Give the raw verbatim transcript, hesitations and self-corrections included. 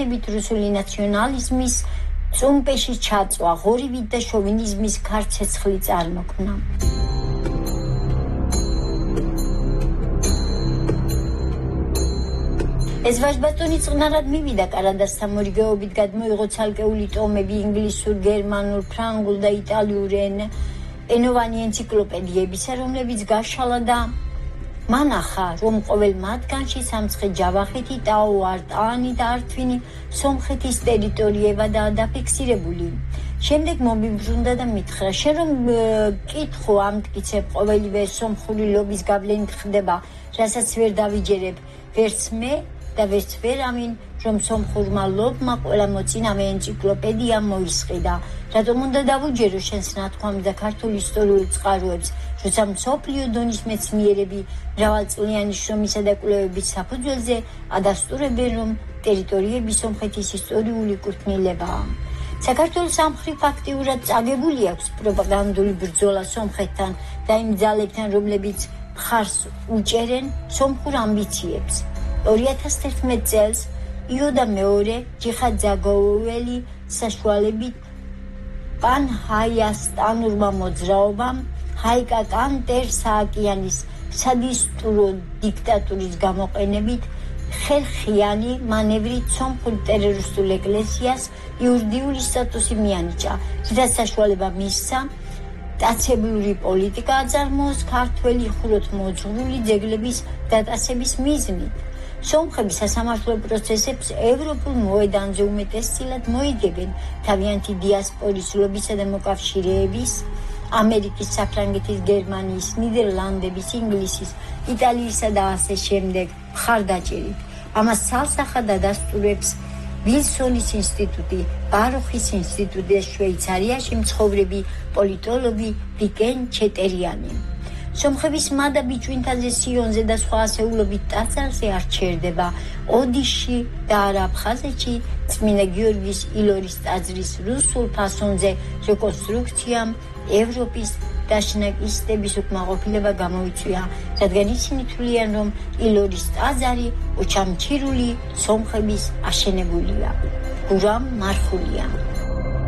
შთანხმებით რუსული ნაციონალიზმის წუმპეში ჩაწვა, ღორივით და შოვინიზმის ქარცეცხლი წარმოქმნა. ეს ვაჟბატონი წყნარად მივიდა კანადასთან მორიგეობით, გადმოიღო ცალკეული ტომები ინგლისურ, გერმანულ, ფრანგულ და იტალიურ ენოვანი ენციკლოპედიებისა, რომლებიც გაშალა და მან ახა, რომ ყოველ მათგანში სამცხე ჯავახეთი, ტაო, არტაანი და ართვინი სომხეთის ტერიტორიებადაა დაფიქსირებული. შემდეგ მომიბრუნდა და მითხრა, შენ რომ კითხო ამტკიცებ, ყოველივე სომხური ლობის გავლენით ხდება, რასაც ვერ დავიჯერებ, ვერც მე და ვერც ვერავინ, რომ სომხურმა ლობმა ყველა მოწინავე ენციკლოპედია მოისყიდა. რატომ უნდა დავუჯერო შენს ნათქვამს და ქართულ ისტორიულ წყაროებს, როცა მსოფლიო დონის მეცნიერები მრავალწლიანი შრომისა და კვლევების საფუძველზე ადასტურებენ, რომ ტერიტორიები სომხეთის ისტორიული კუთვნილებაა. საქართველოს ამ მხრივ ფაქტიურად წაგებული აქვს პროპაგანდული ბრძოლა სომხეთთან და იმ ძალებთან, რომლებიც მხარს უჭერენ სომხურ ამბიციებს. ორი ათას თერთმეტ წელს იოდა მეორე ჯიხად ზაგოველი საშუალებით პანჰაიასტანურმა მოძრაობამ ჰაიკა კანტერ სააკიანის სადისტურო დიქტატურის გამოყენებით ხერხიანი მანევრით სომხურ ტერორისტულ ეკლესიას იურიდიული სტატუსი მიანიჭა, რითაც საშუალება მისცა დაცემული პოლიტიკა აწარმოოს ქართველი ხუროთმოძღვრული ძეგლების დატაცების მიზნით. სომხები სასამართლო პროცესებს ევროპულ მოედანზე უმეტესწილად მოიგებენ თავიანთი დიასპორის ლობისა და მოკავშირეების, ამერიკის, საფრანგეთის, გერმანიის, ნიდერლანდების, ინგლისის, იტალიისა და ასე შემდეგ მხარდაჭერით. ამას ცალსახად ადასტურებს ვილსონის ინსტიტუტი, ბაროხის ინსტიტუტი და შვეიცარიაში მცხოვრები პოლიტოლოგი ვიკენ ჩეტერიანი. სომხების მადა ბიჭვინთაზე, სიონზე და სხვა ასეულობით ტაძარზე არ ჩერდება. ოდიშში და არა აფხაზეთში წმინდა გიორგის ილორის ტაძრის რუსულ ფასონზე რეკონსტრუქციამ ევროპის დაშნაკისტების უკმაყოფილება გამოიწვია, რადგან ისინი თვლიან, რომ ილორის ტაძარი ოჩამჩირული სომხების აშენებულია. გურამ მარხულია.